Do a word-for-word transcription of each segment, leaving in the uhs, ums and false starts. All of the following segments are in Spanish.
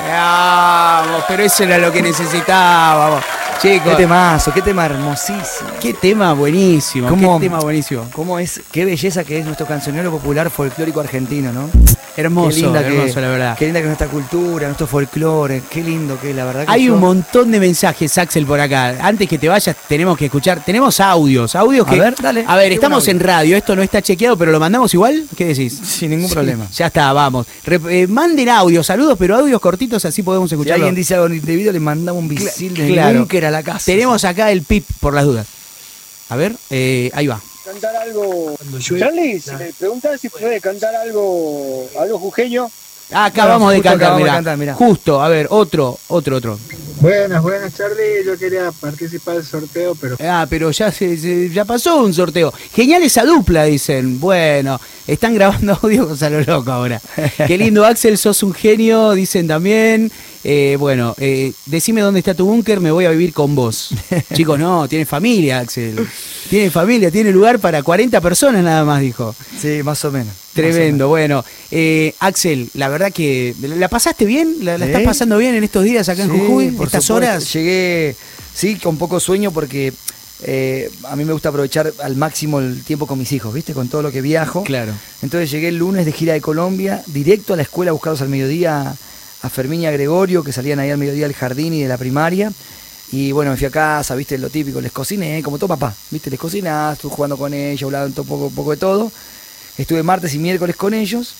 Vamos, pero eso era lo que necesitábamos. Chicos. Qué temazo, qué tema hermosísimo. Qué tema buenísimo, ¿Cómo, qué tema buenísimo. Cómo es, qué belleza que es nuestro cancionero popular folclórico argentino, ¿no? Hermoso, qué linda hermoso, que, la verdad. Qué linda que es nuestra cultura, nuestro folclore, qué lindo que es, la verdad que Hay yo... un montón de mensajes, Axel, por acá. Antes que te vayas, tenemos que escuchar. Tenemos audios, audios que. A ver, dale. A ver, estamos en radio, esto no está chequeado, pero lo mandamos igual. ¿Qué decís? Sin ningún Sí, problema. Ya está, vamos. Re- eh, manden audios, saludos, pero audios cortitos, así podemos Si escucharlo. alguien dice algo indebido, le mandamos un misil de claro. búnker a la casa. Tenemos acá el pip, por las dudas. A ver, eh, ahí va. Cantar algo. Charlie, si me preguntas si puede cantar algo, algo jujeño. Ah, acá Bueno, vamos de justo cantar, acabamos de mirá. cantar, mirá. Justo, a ver, otro, otro, otro. Buenas, buenas, Charlie. Yo quería participar del sorteo, pero Ah, pero ya se, se- ya pasó un sorteo. Genial esa dupla, dicen. Bueno, están grabando audios a lo loco ahora. Qué lindo, Axel, sos un genio, dicen también. Eh, bueno, eh, decime dónde está tu búnker, me voy a vivir con vos. Chicos, no, tiene familia, Axel. Tiene familia, tiene lugar para cuarenta personas nada más, dijo. Sí, más o menos. Tremendo, bueno. Eh, Axel, la verdad que... ¿La pasaste bien? ¿La, la Sí. estás pasando bien en estos días acá en Sí, Jujuy? por ¿Estas supuesto. horas? Llegué, sí, con poco sueño porque eh, a mí me gusta aprovechar al máximo el tiempo con mis hijos, ¿viste? Con todo lo que viajo. Claro. Entonces llegué el lunes de gira de Colombia, directo a la escuela a buscarlos al mediodía a Fermín y a Gregorio, que salían ahí al mediodía del jardín y de la primaria. Y bueno, me fui a casa, viste, lo típico, les cociné, como todo papá, viste, les cocinás, estuve jugando con ellos, hablando un poco, poco de todo. Estuve martes y miércoles con ellos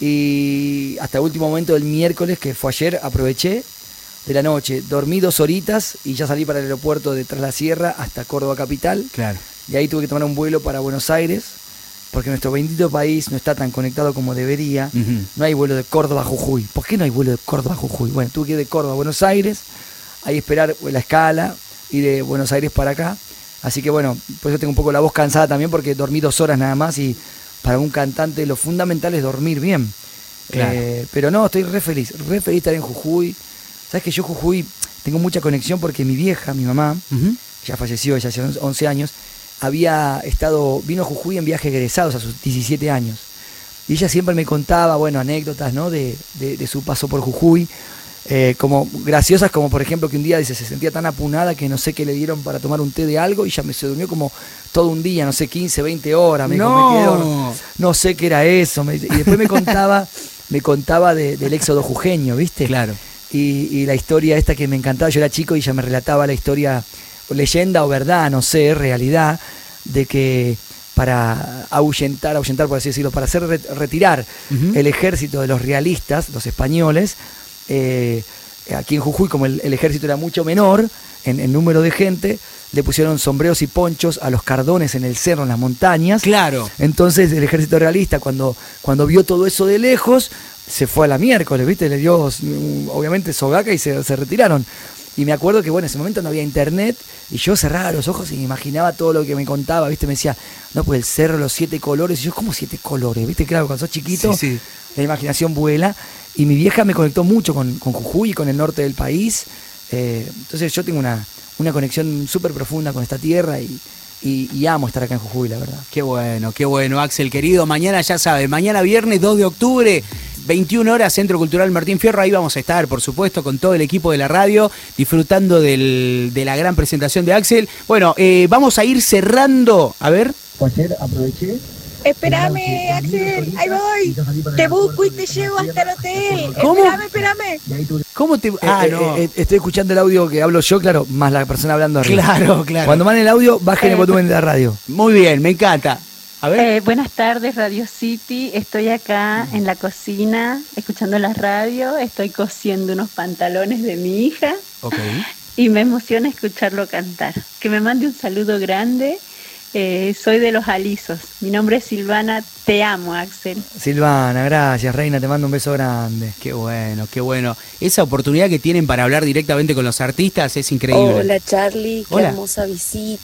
y hasta el último momento del miércoles, que fue ayer, aproveché de la noche, dormí dos horitas y ya salí para el aeropuerto de Tras la Sierra hasta Córdoba capital. Claro. Y ahí tuve que tomar un vuelo para Buenos Aires, porque nuestro bendito país no está tan conectado como debería. Ujú. No hay vuelo de Córdoba a Jujuy. ¿Por qué no hay vuelo de Córdoba a Jujuy? Bueno, tuve que ir de Córdoba a Buenos Aires, ahí esperar la escala y de Buenos Aires para acá. Así que bueno, por eso tengo un poco la voz cansada también, porque dormí dos horas nada más y para un cantante lo fundamental es dormir bien. Claro. Eh, pero no, estoy re feliz, re feliz de estar en Jujuy. Sabes que yo Jujuy tengo mucha conexión porque mi vieja, mi mamá, Ujú. ya falleció, ya hace once años, había estado, vino a Jujuy en viaje egresados a sus diecisiete años. Y ella siempre me contaba, bueno, anécdotas, ¿no? De, de, de su paso por Jujuy, eh, como graciosas, como por ejemplo que un día dice, se sentía tan apunada que no sé qué le dieron para tomar un té de algo y ya me se durmió como todo un día, no sé, quince, veinte horas. Me dijo, No. me quedo, no sé qué era eso. Me dice. Y después me contaba, me contaba de- del éxodo jujeño, ¿viste? Claro. Y, y la historia esta que me encantaba, yo era chico y ella me relataba la historia, leyenda o verdad, no sé, realidad, de que para ahuyentar, ahuyentar por así decirlo, para hacer re- retirar Ujú. el ejército de los realistas, los españoles, eh, aquí en Jujuy, como el, el ejército era mucho menor en, en número de gente, le pusieron sombreros y ponchos a los cardones en el cerro, en las montañas. Claro. Entonces el ejército realista, cuando, cuando vio todo eso de lejos, se fue a la miércoles, ¿viste? Le dio, mm, obviamente, sogaca y se, se retiraron. Y me acuerdo que, bueno, en ese momento no había internet y yo cerraba los ojos y me imaginaba todo lo que me contaba, ¿viste? Me decía, no, pues el cerro, los siete colores. Y yo, ¿cómo siete colores? ¿Viste? Claro, cuando sos chiquito, Sí, sí. la imaginación vuela. Y mi vieja me conectó mucho con, con Jujuy y con el norte del país. Eh, entonces yo tengo una, una conexión súper profunda con esta tierra y, y, y amo estar acá en Jujuy, la verdad. Qué bueno, qué bueno, Axel, querido. Mañana ya sabes, mañana viernes dos de octubre, veintiuna horas, Centro Cultural Martín Fierro. Ahí vamos a estar, por supuesto, con todo el equipo de la radio, disfrutando del, de la gran presentación de Axel. Bueno, eh, vamos a ir cerrando. A ver. Ayer aproveché. Espérame, Axel, ahí voy. Te busco y te llevo hasta el hotel. ¿Cómo? Espérame, espérame. ¿Cómo te.? Ah, Eh, no. eh, eh, estoy escuchando el audio que hablo yo, claro, más la persona hablando arriba. Claro, claro. Cuando manden el audio, bajen el Eh, volumen de la radio. Muy bien, me encanta. A ver. Eh, buenas tardes, Radio City. Estoy acá en la cocina escuchando la radio. Estoy cosiendo unos pantalones de mi hija Ok. y me emociona escucharlo cantar. Que me mande un saludo grande. Eh, soy de Los Alisos. Mi nombre es Silvana. Te amo, Axel. Silvana, gracias, reina, te mando un beso grande. Qué bueno, qué bueno. Esa oportunidad que tienen para hablar directamente con los artistas es increíble. Hola Charlie, qué Hola. hermosa visita.